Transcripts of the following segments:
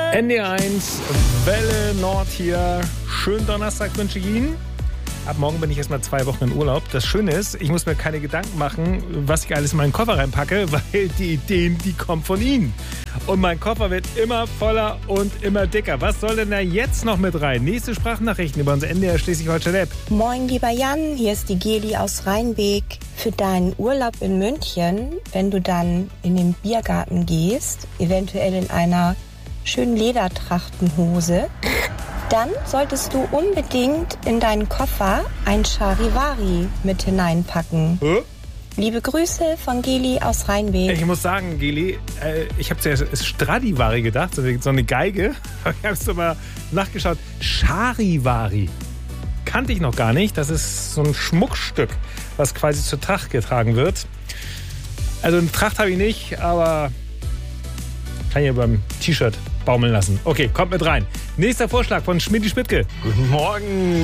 NDR1, Welle Nord hier. Schönen Donnerstag wünsche ich Ihnen. Ab morgen bin ich erstmal 2 Wochen in Urlaub. Das Schöne ist, ich muss mir keine Gedanken machen, was ich alles in meinen Koffer reinpacke, weil die Ideen, die kommen von Ihnen. Und mein Koffer wird immer voller und immer dicker. Was soll denn da jetzt noch mit rein? Nächste Sprachnachrichten über unser NDR Schleswig-Holstein-App. Moin, lieber Jan, hier ist die Geli aus Rheinbeek. Für deinen Urlaub in München, wenn du dann in den Biergarten gehst, eventuell in einer schönen Ledertrachtenhose, dann solltest du unbedingt in deinen Koffer ein Charivari mit hineinpacken. Liebe Grüße von Geli aus Rheinbeek. Ich muss sagen, Geli, ich habe zuerst Stradivari gedacht, so eine Geige. Ich habe es aber nachgeschaut. Charivari. Kannte ich noch gar nicht. Das ist so ein Schmuckstück, was quasi zur Tracht getragen wird. Also eine Tracht habe ich nicht, aber kann ich beim T-Shirt baumeln lassen. Okay, kommt mit rein. Nächster Vorschlag von Schmidti-Schmidtke. Guten Morgen,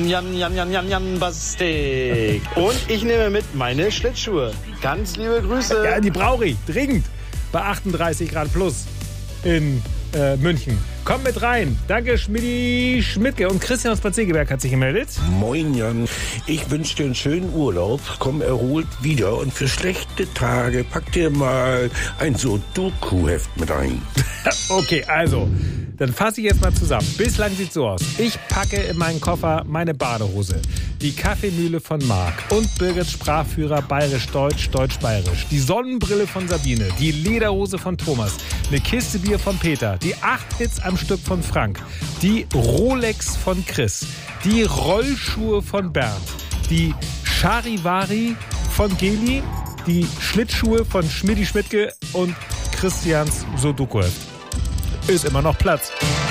Jan Bastek. Und ich nehme mit meine Schlittschuhe. Ganz liebe Grüße. Ja, die brauche ich. Dringend. Bei 38 Grad plus in München. Kommt mit rein. Danke, Schmidti-Schmidtke. Und Christian aus Bad Segeberg hat sich gemeldet. Moin, Jan. Ich wünsche dir einen schönen Urlaub. Komm erholt wieder. Und für schlechte Tage pack dir mal ein Sudoku-Heft mit ein. Okay, also, dann fasse ich jetzt mal zusammen. Bislang sieht so aus. Ich packe in meinen Koffer meine Badehose, die Kaffeemühle von Marc und Birgits Sprachführer Bayerisch-Deutsch, Deutsch-Bayerisch, die Sonnenbrille von Sabine, die Lederhose von Thomas, eine Kiste Bier von Peter, die 8 Hits am Stück von Frank, die Rolex von Chris, die Rollschuhe von Bernd, die Charivari von Geli, die Schlittschuhe von Schmidti-Schmidtke und Christians Sudoku-Heft. Ist immer noch Platz.